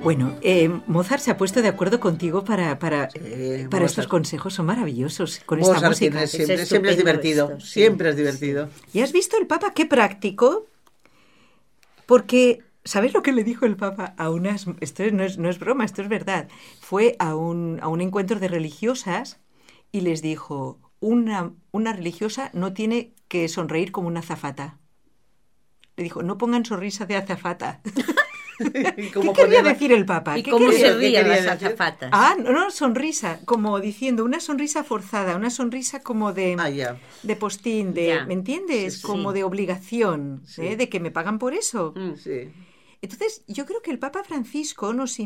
Bueno, Mozart se ha puesto de acuerdo contigo para estos consejos, son maravillosos con esta Mozart música. siempre es divertido, esto, sí, siempre es divertido. ¿Y has visto el Papa? ¡Qué práctico! Porque, ¿sabes lo que le dijo el Papa a unas... Esto no es broma, esto es verdad. Fue a un encuentro de religiosas y les dijo, una religiosa no tiene que sonreír como una azafata. Le dijo, no pongan sonrisa de azafata. ¿Qué quería decir el Papa? ¿Y cómo se rían las azafatas? No, sonrisa, como diciendo, una sonrisa forzada, una sonrisa como de postín, ¿me entiendes? Sí, como de obligación, sí. de que me pagan por eso. Sí. Entonces, yo creo que el Papa Francisco nos